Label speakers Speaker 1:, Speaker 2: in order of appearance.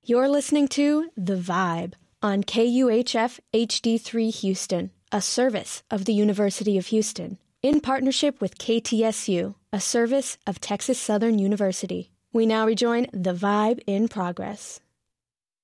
Speaker 1: You're listening to The Vibe on KUHF HD3 Houston, a service of the University of Houston, in partnership with KTSU, a service of Texas Southern University. We now rejoin The Vibe in progress.